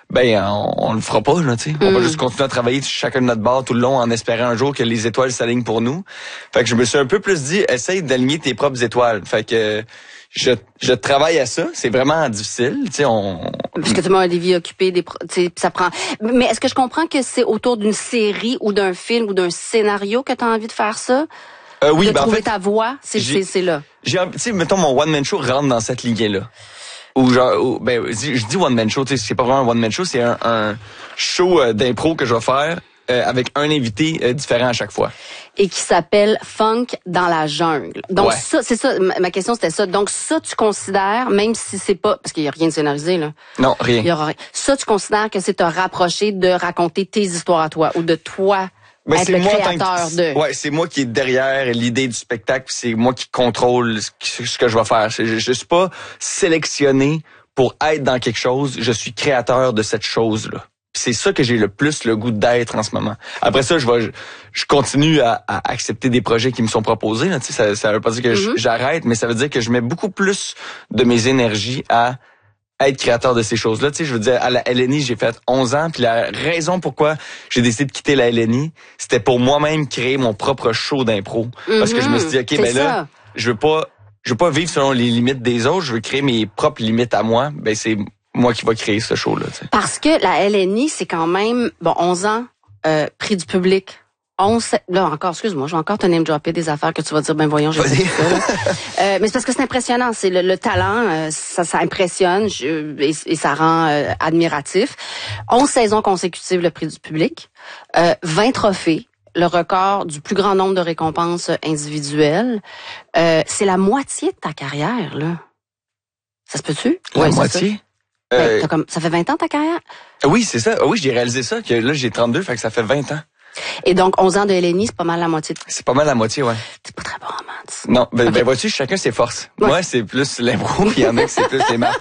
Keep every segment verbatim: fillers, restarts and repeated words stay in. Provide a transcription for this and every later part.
ben on, on le fera pas, là, tu sais. Mm. On va juste continuer à travailler chacun de notre bord tout le long en espérant un jour que les étoiles s'alignent pour nous. Fait que je me suis un peu plus dit, essaye d'aligner tes propres étoiles. Fait que je je travaille à ça. C'est vraiment difficile, tu sais. On parce que tu as des vies occupées, des, ça prend. Mais est-ce que je comprends que c'est autour d'une série ou d'un film ou d'un scénario que tu as envie de faire ça? Euh, oui, de ben trouver en fait, ta voix, c'est c'est, c'est là. J'ai, tu sais, mettons mon one man show rentre dans cette lignée-là. Ou genre, ou, ben je dis one man show, tu sais, c'est pas vraiment un one man show, c'est un, un show euh, d'impro que je vais faire euh, avec un invité euh, différent à chaque fois. Et qui s'appelle Funk dans la jungle. Donc ouais. ça, c'est ça. Ma question c'était ça. Donc ça, tu considères, même si c'est pas, parce qu'il y a rien de scénarisé là. Non, rien. Il y aura rien. Ça, tu considères que c'est te rapprocher de raconter tes histoires à toi ou de toi. Ben, être c'est le moi créateur que, de. Ouais, c'est moi qui est derrière l'idée du spectacle, puis c'est moi qui contrôle ce que, ce que je vais faire. Je, je, je suis pas sélectionné pour être dans quelque chose, je suis créateur de cette chose-là. Puis c'est ça que j'ai le plus le goût d'être en ce moment. Après ça, je vais je, je continue à, à accepter des projets qui me sont proposés, là, tu sais, ça ça veut pas dire que mm-hmm. j'arrête, mais ça veut dire que je mets beaucoup plus de mes énergies à être créateur de ces choses-là. Tu sais, je veux dire, à la L N I, j'ai fait onze ans, puis la raison pourquoi j'ai décidé de quitter la L N I, c'était pour moi-même créer mon propre show d'impro. Mm-hmm. Parce que je me suis dit, OK, c'est ben ça. là, je veux pas je veux pas vivre selon les limites des autres, je veux créer mes propres limites à moi. Ben c'est moi qui va créer ce show-là. Tu sais. Parce que la L N I, c'est quand même, bon, onze ans, euh, prix du public. onze, là encore, excuse-moi, je vais encore te name-dropper des affaires que tu vas dire, ben voyons, j'ai dit ça. Là. euh, mais c'est parce que c'est impressionnant, c'est le, le talent, euh, ça, ça impressionne je, et, et ça rend euh, admiratif. onze saisons consécutives, le prix du public, euh, vingt trophées, le record du plus grand nombre de récompenses individuelles. Euh, c'est la moitié de ta carrière, là. Ça se peut-tu? La ouais, moitié? Ben, euh... t'as comme, ça fait vingt ans ta carrière? Oui, c'est ça. Oui, j'ai réalisé ça, que là, j'ai trente-deux, fait que ça fait vingt ans. Et donc, onze ans de L N I, c'est pas mal la moitié. De... C'est pas mal la moitié, ouais. T'es pas très bon en maths. Non, ben, okay. ben vois-tu, chacun ses forces. Ouais. Moi, c'est plus l'impro, puis il y en a que c'est plus les maths.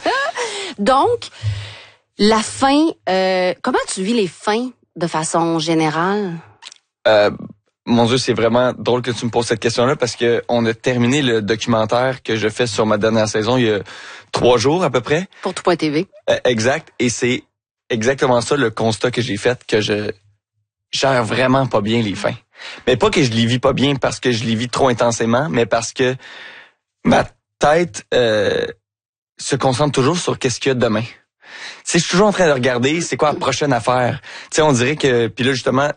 Donc, la fin, euh, comment tu vis les fins de façon générale? Euh, mon Dieu, c'est vraiment drôle que tu me poses cette question-là parce que on a terminé le documentaire que je fais sur ma dernière saison il y a trois jours à peu près. Pour tout point T V. Euh, exact. Et c'est exactement ça le constat que j'ai fait, que je gère vraiment pas bien les fins. Mais pas que je les vis pas bien parce que je les vis trop intensément, mais parce que ma tête euh, se concentre toujours sur qu'est-ce qu'il y a demain. Tu sais, je suis toujours en train de regarder c'est quoi la prochaine affaire. Tu sais, on dirait que puis là justement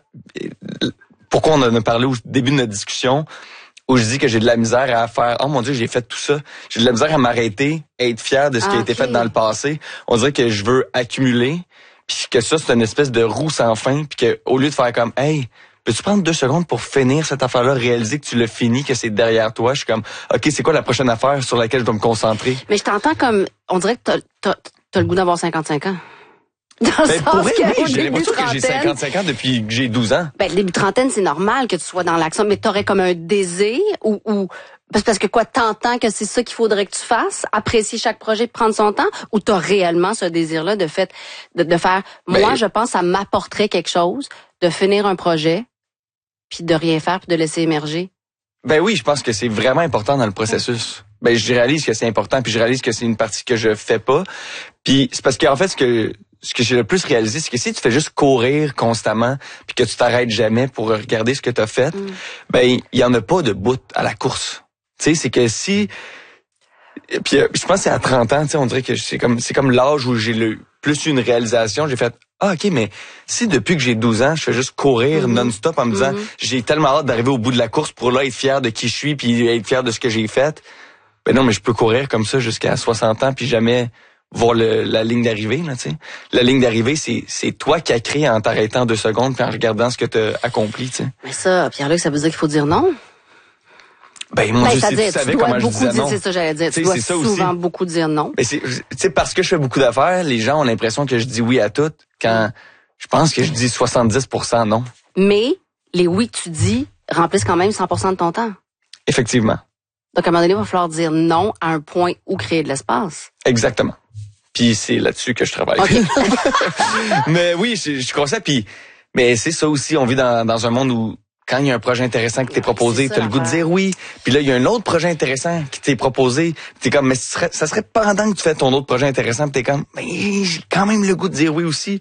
pourquoi on en a parlé au début de notre discussion où je dis que j'ai de la misère à faire oh mon Dieu, j'ai fait tout ça. J'ai de la misère à m'arrêter, à être fier de ce qui a ah, été okay. fait dans le passé. On dirait que je veux accumuler puis que ça c'est une espèce de roue sans fin puis que au lieu de faire comme hey, peux-tu prendre deux secondes pour finir cette affaire-là, réaliser que tu l'as fini, que c'est derrière toi, je suis comme OK, c'est quoi la prochaine affaire sur laquelle je dois me concentrer? Mais je t'entends comme on dirait que t'as, t'as, t'as le goût d'avoir cinquante-cinq ans. Dans ben, le pour sens vrai, que oui, j'ai l'impression que j'ai cinquante-cinq ans depuis que j'ai douze ans. Ben, le début de trentaine, c'est normal que tu sois dans l'action, mais t'aurais comme un désir ou, ou parce que quoi, t'entends que c'est ça qu'il faudrait que tu fasses, apprécier chaque projet, prendre son temps, ou t'as réellement ce désir-là de fait, de, de faire, ben, moi, je pense, ça m'apporterait quelque chose de finir un projet, puis de rien faire, puis de laisser émerger. Ben oui, je pense que c'est vraiment important dans le processus. Ben je réalise que c'est important, puis je réalise que c'est une partie que je fais pas. Puis c'est parce qu'en fait, ce que ce que j'ai le plus réalisé, c'est que si tu fais juste courir constamment, puis que tu t'arrêtes jamais pour regarder ce que tu as fait, mm. ben il y en a pas de bout à la course. Tu sais, c'est que si puis euh, je pense que c'est à trente ans, tu sais, on dirait que c'est comme c'est comme l'âge où j'ai le plus une réalisation, j'ai fait ah OK, mais si depuis que j'ai douze ans, je fais juste courir mm-hmm. non-stop en me disant mm-hmm. j'ai tellement hâte d'arriver au bout de la course pour là être fier de qui je suis puis être fier de ce que j'ai fait. Ben non, mais je peux courir comme ça jusqu'à soixante ans puis jamais voir le, la ligne d'arrivée, là, tu sais. La ligne d'arrivée, c'est c'est toi qui as créé en t'arrêtant deux secondes puis en regardant ce que tu as accompli, tu sais. Mais ça, Pierre-Luc, ça veut dire qu'il faut dire non? Ben, mon ben, Dieu, si tu savais comment je disais non. C'est ça, j'allais dire. Tu dois souvent aussi. beaucoup dire non. Mais c'est, tu sais, parce que je fais beaucoup d'affaires, les gens ont l'impression que je dis oui à tout, quand je pense que je dis soixante-dix pour cent non. Mais les oui que tu dis remplissent quand même cent pour cent de ton temps. Effectivement. Donc, à un moment donné, il va falloir dire non à un point où créer de l'espace. Exactement. Puis c'est là-dessus que je travaille. Okay. Mais oui, je, je crois ça. Puis, mais c'est ça aussi, on vit dans, dans un monde où quand il y a un projet intéressant qui t'est proposé, tu as le goût de dire oui. Puis là, il y a un autre projet intéressant qui t'est proposé. T'es comme, mais ça serait, ça serait pendant que tu fais ton autre projet intéressant, puis t'es comme, mais j'ai quand même le goût de dire oui aussi.